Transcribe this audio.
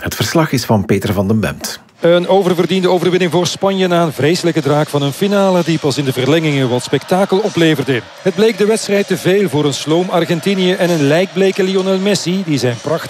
Het verslag is van Peter van den Bemt. Een oververdiende overwinning voor Spanje na een vreselijke draak van een finale die pas in de verlengingen wat spektakel opleverde. Het bleek de wedstrijd te veel voor een sloom Argentinië en een lijkbleke Lionel Messi die zijn prachtige